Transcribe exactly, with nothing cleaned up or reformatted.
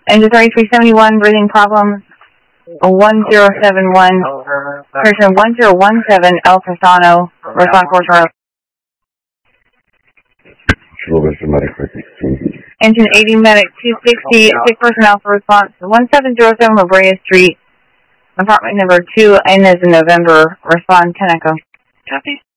Engine thirty-three seventy-one, breathing problems. one zero seven one, person one zero one seven, El Fasano, respond for Charlie. Engine eighty, medic two sixty, sick person Alpha response, one seven zero seven, La Brea Street, apartment number two, N as in November, respond ten Echo. Copy.